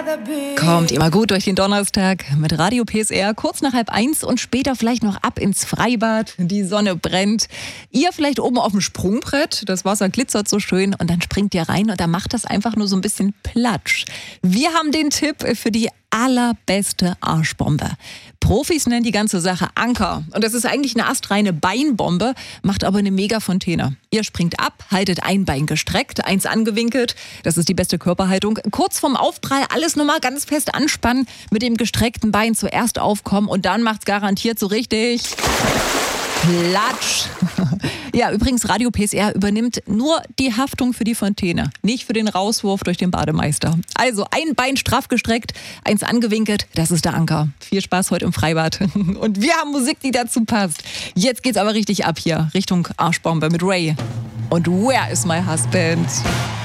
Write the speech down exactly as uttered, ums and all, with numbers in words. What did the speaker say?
Kommt immer gut durch den Donnerstag mit Radio P S R, kurz nach halb eins und später vielleicht noch ab ins Freibad. Die Sonne brennt. Ihr vielleicht oben auf dem Sprungbrett, das Wasser glitzert so schön und dann springt ihr rein und dann macht das einfach nur so ein bisschen Platsch. Wir haben den Tipp für die allerbeste Arschbombe. Profis nennen die ganze Sache Anker. Und das ist eigentlich eine astreine Beinbombe, macht aber eine Mega-Fontäne. Ihr springt ab, haltet ein Bein gestreckt, eins angewinkelt. Das ist die beste Körperhaltung. Kurz vorm Aufprall alles nochmal ganz fest anspannen, mit dem gestreckten Bein zuerst aufkommen und dann macht's garantiert so richtig Platsch. Ja, übrigens, Radio P S R übernimmt nur die Haftung für die Fontäne, nicht für den Rauswurf durch den Bademeister. Also ein Bein straff gestreckt, eins angewinkelt, das ist der Anker. Viel Spaß heute im Freibad. Und wir haben Musik, die dazu passt. Jetzt geht's aber richtig ab hier, Richtung Arschbombe mit Ray. Und Where is my husband?